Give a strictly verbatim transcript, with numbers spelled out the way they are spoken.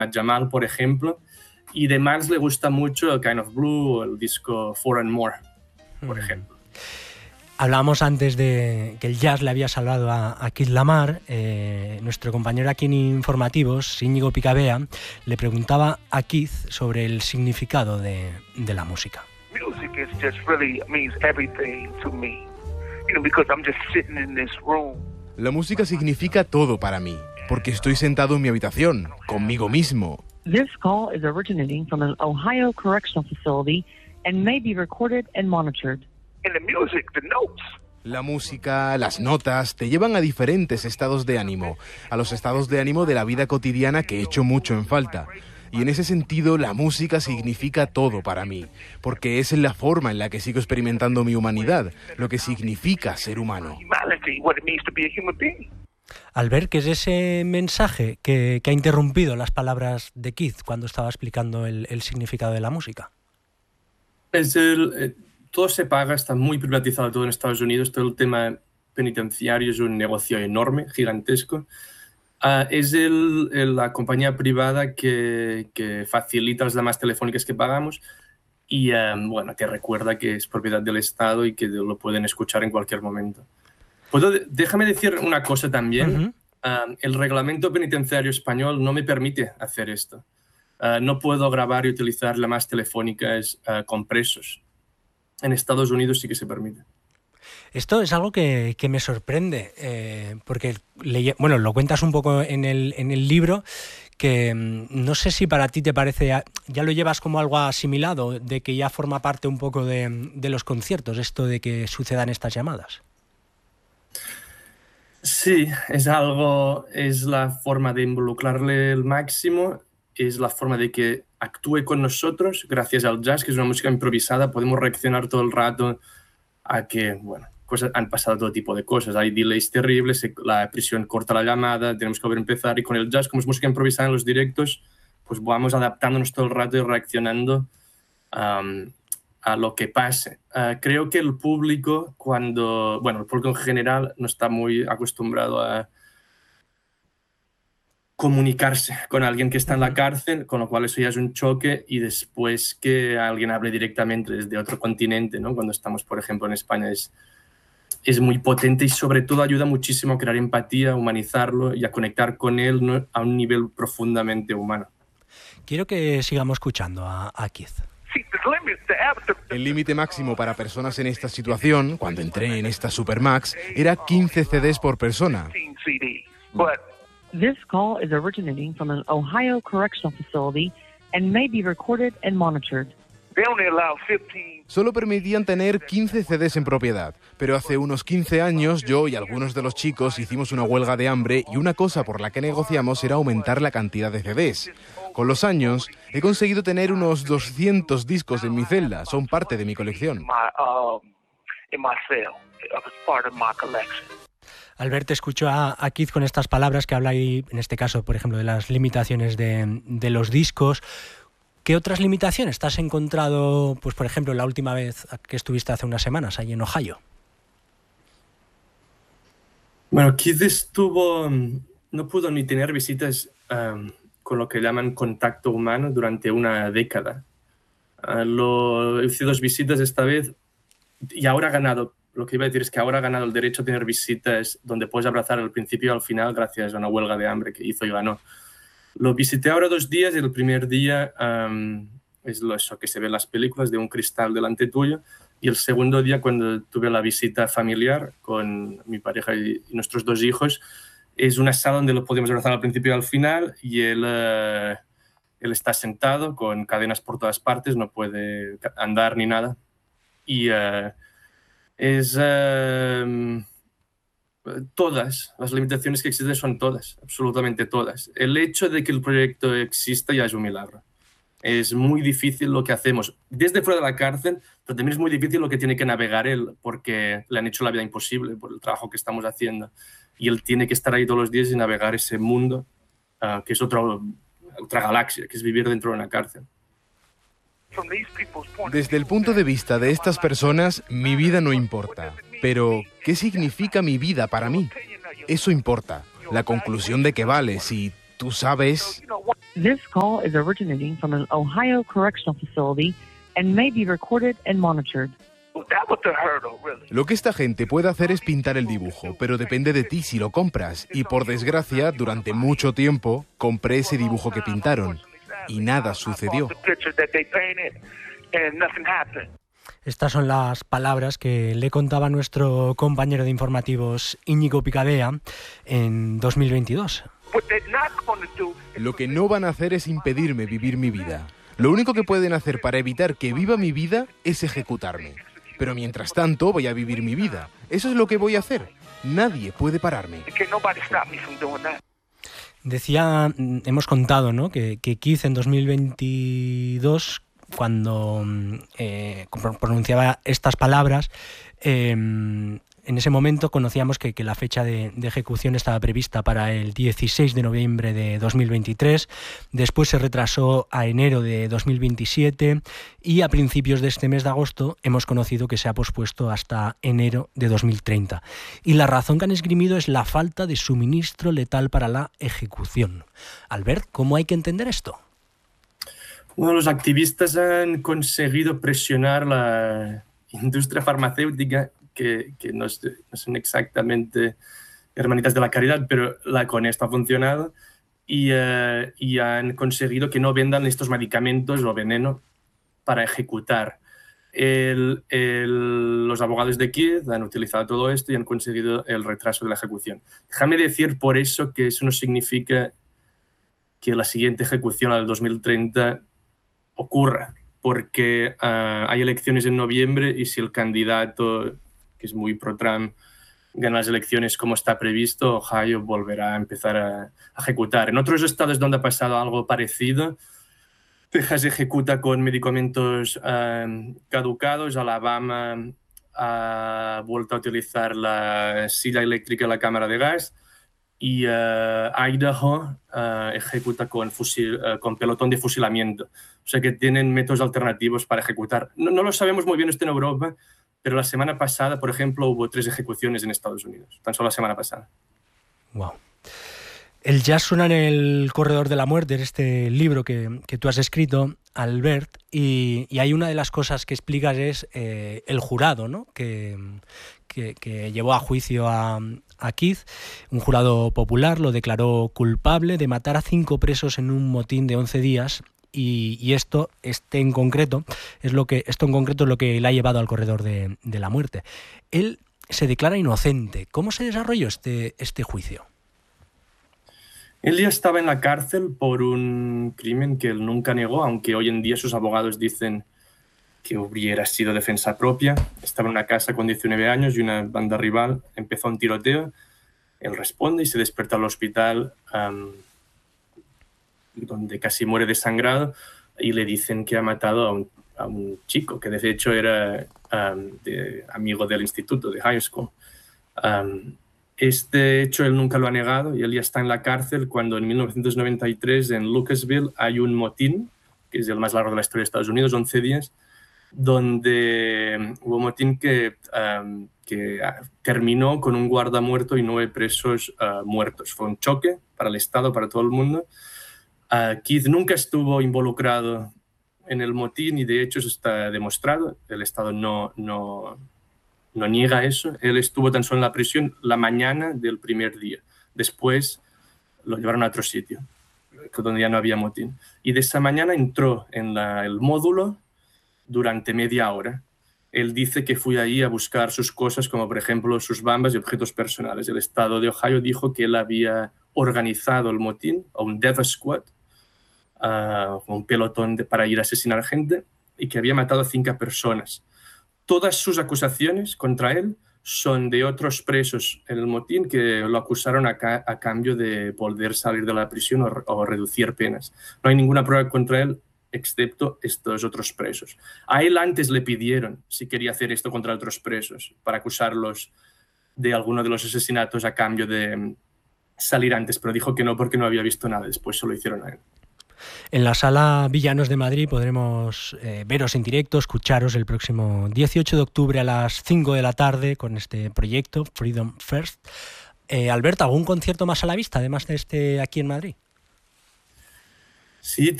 Jamal, por ejemplo, y de Max le gusta mucho el Kind of Blue o el disco Four and More, por ejemplo. Hablábamos antes de que el jazz le había salvado a, a Keith Lamar. Eh, nuestro compañero aquí en Informativos, Íñigo Picabea, le preguntaba a Keith sobre el significado de, de la música. Music is just really means everything to me, you know, because I'm just sitting in this room. La música significa todo para mí, porque estoy sentado en mi habitación, conmigo mismo. This call is originating from an Ohio correctional facility and may be recorded and monitored. And the music, the notes. La música, las notas, te llevan a diferentes estados de ánimo, a los estados de ánimo de la vida cotidiana que echo mucho en falta. Y en ese sentido, la música significa todo para mí, porque es la forma en la que sigo experimentando mi humanidad, lo que significa ser humano. Albert, ¿qué es ese mensaje que, que ha interrumpido las palabras de Keith cuando estaba explicando el, el significado de la música? Es el... Eh... Todo se paga, está muy privatizado todo en Estados Unidos, todo el tema penitenciario es un negocio enorme, gigantesco. Uh, es el, el, la compañía privada que, que facilita las llamadas telefónicas que pagamos y um, bueno, que recuerda que es propiedad del Estado y que lo pueden escuchar en cualquier momento. ¿Puedo, déjame decir una cosa también. Uh-huh. Uh, el reglamento penitenciario español no me permite hacer esto. Uh, no puedo grabar y utilizar llamadas telefónicas uh, con presos. En Estados Unidos sí que se permite. Esto es algo que, que me sorprende, eh, porque le, bueno, lo cuentas un poco en el, en el libro, que no sé si para ti te parece, ya lo llevas como algo asimilado, de que ya forma parte un poco de, de los conciertos, esto de que sucedan estas llamadas. Sí, es algo, es la forma de involucrarle el máximo, es la forma de que actúe con nosotros, gracias al jazz, que es una música improvisada, podemos reaccionar todo el rato a que, bueno, cosas, han pasado todo tipo de cosas, hay delays terribles, se, la prisión corta la llamada, tenemos que volver a empezar, y con el jazz, como es música improvisada en los directos, pues vamos adaptándonos todo el rato y reaccionando um, a lo que pase. Uh, creo que el público, cuando, bueno, el público en general no está muy acostumbrado a comunicarse con alguien que está en la cárcel, con lo cual eso ya es un choque, y después que alguien hable directamente desde otro continente, ¿no? Cuando estamos, por ejemplo, en España, es, es muy potente y sobre todo ayuda muchísimo a crear empatía, a humanizarlo y a conectar con él, ¿no? A un nivel profundamente humano. Quiero que sigamos escuchando a, a Keith. El límite máximo para personas en esta situación, cuando entré en esta Supermax, era quince C Ds por persona. This call is originating from an Ohio correctional facility and may be recorded and monitored. They only allow fifteen. Solo permitían tener quince C Ds en propiedad, pero hace unos quince años yo y algunos de los chicos hicimos una huelga de hambre y una cosa por la que negociamos era aumentar la cantidad de C Ds. Con los años he conseguido tener unos doscientos discos en mi celda, son parte de mi colección. Albert, te escucho a, a Keith con estas palabras que habla ahí, en este caso, por ejemplo, de las limitaciones de, de los discos. ¿Qué otras limitaciones te has encontrado, pues por ejemplo, la última vez que estuviste hace unas semanas allí en Ohio? Bueno, Keith estuvo, no pudo ni tener visitas um, con lo que llaman contacto humano durante una década. Uh, lo, hice dos visitas esta vez y ahora ha ganado. Lo que iba a decir es que ahora ha ganado el derecho a tener visitas donde puedes abrazar al principio y al final gracias a una huelga de hambre que hizo y ganó. Lo visité ahora dos días y el primer día um, es lo eso que se ve en las películas, de un cristal delante tuyo, y el segundo día, cuando tuve la visita familiar con mi pareja y, y nuestros dos hijos, es una sala donde lo podemos abrazar al principio y al final, y él, uh, él está sentado con cadenas por todas partes, no puede andar ni nada, y uh, es... Uh, todas, las limitaciones que existen son todas, absolutamente todas. El hecho de que el proyecto exista ya es un milagro. Es muy difícil lo que hacemos desde fuera de la cárcel, pero también es muy difícil lo que tiene que navegar él, porque le han hecho la vida imposible por el trabajo que estamos haciendo. Y él tiene que estar ahí todos los días y navegar ese mundo, uh, que es otro, otra galaxia, que es vivir dentro de una cárcel. Desde el punto de vista de estas personas, mi vida no importa. Pero, ¿qué significa mi vida para mí? Eso importa. La conclusión de que vale, si tú sabes... This call is originating from an Ohio correctional facility and may be recorded and monitored. Well, that was the hurdle, really. Lo que esta gente puede hacer es pintar el dibujo, pero depende de ti si lo compras. Y por desgracia, durante mucho tiempo, compré ese dibujo que pintaron. Y nada sucedió. Estas son las palabras que le contaba nuestro compañero de informativos Íñigo Picabea en dos mil veintidós. Lo que no van a hacer es impedirme vivir mi vida. Lo único que pueden hacer para evitar que viva mi vida es ejecutarme. Pero mientras tanto voy a vivir mi vida. Eso es lo que voy a hacer. Nadie puede pararme. Decía, hemos contado, ¿no?, que, que Keith en dos mil veintidós, cuando eh, pronunciaba estas palabras, eh, en ese momento conocíamos que, que la fecha de, de ejecución estaba prevista para el dieciséis de noviembre de dos mil veintitrés, después se retrasó a enero de dos mil veintisiete y a principios de este mes de agosto hemos conocido que se ha pospuesto hasta enero de dos mil treinta. Y la razón que han esgrimido es la falta de suministro letal para la ejecución. Albert, ¿cómo hay que entender esto? Bueno, los activistas han conseguido presionar la industria farmacéutica, que, que no, es, no son exactamente hermanitas de la caridad, pero la, con esto ha funcionado, y, uh, y han conseguido que no vendan estos medicamentos o veneno para ejecutar. El, el, los abogados de Keith han utilizado todo esto y han conseguido el retraso de la ejecución. Déjame decir por eso que eso no significa que la siguiente ejecución, la del dos mil treinta, ocurra, porque uh, hay elecciones en noviembre y si el candidato, que es muy pro-Trump, gana las elecciones como está previsto, Ohio volverá a empezar a, a ejecutar. En otros estados donde ha pasado algo parecido, Texas ejecuta con medicamentos uh, caducados, Alabama ha vuelto a utilizar la silla eléctrica y la cámara de gas, y uh, Idaho uh, ejecuta con, fusil, uh, con pelotón de fusilamiento. O sea que tienen métodos alternativos para ejecutar. No, no lo sabemos muy bien esto en Europa, pero la semana pasada, por ejemplo, hubo tres ejecuciones en Estados Unidos, tan solo la semana pasada. Wow. El jazz suena en el corredor de la muerte, en este libro que, que tú has escrito, Albert, y, y hay una de las cosas que explicas es eh, el jurado, ¿no?, que, que, que llevó a juicio a, a Keith. Un jurado popular lo declaró culpable de matar a cinco presos en un motín de once días, y, y esto, este en concreto, es lo que, esto en concreto es lo que le ha llevado al corredor de, de la muerte. Él se declara inocente. ¿Cómo se desarrolló este, este juicio? Él ya estaba en la cárcel por un crimen que él nunca negó, aunque hoy en día sus abogados dicen que hubiera sido defensa propia. Estaba en una casa con diecinueve años y una banda rival empezó un tiroteo. Él responde y se despierta al hospital, um, donde casi muere desangrado, y le dicen que ha matado a un, a un chico, que de hecho era um, de, amigo del instituto, de high school. Um, Este hecho él nunca lo ha negado y él ya está en la cárcel cuando en mil novecientos noventa y tres en Lucasville hay un motín, que es el más largo de la historia de Estados Unidos, once días, donde hubo un motín que, um, que terminó con un guarda muerto y nueve presos uh, muertos. Fue un choque para el Estado, para todo el mundo. Uh, Keith nunca estuvo involucrado en el motín y de hecho eso está demostrado. El Estado no... no No niega eso. Él estuvo tan solo en la prisión la mañana del primer día. Después lo llevaron a otro sitio, donde ya no había motín. Y de esa mañana entró en la, el módulo durante media hora. Él dice que fue ahí a buscar sus cosas, como por ejemplo sus bambas y objetos personales. El estado de Ohio dijo que él había organizado el motín, o un death squad, uh, un pelotón de, para ir a asesinar gente, y que había matado a cinco personas. Todas sus acusaciones contra él son de otros presos en el motín que lo acusaron a, ca a cambio de poder salir de la prisión o, o reducir penas. No hay ninguna prueba contra él excepto estos otros presos. A él antes le pidieron si quería hacer esto contra otros presos para acusarlos de alguno de los asesinatos a cambio de salir antes, pero dijo que no porque no había visto nada. Después se lo hicieron a él. En la Sala Villanos de Madrid podremos eh, veros en directo, escucharos el próximo dieciocho de octubre a las cinco de la tarde con este proyecto, Freedom First. Eh, Alberto, ¿algún concierto más a la vista, además de este aquí en Madrid? Sí,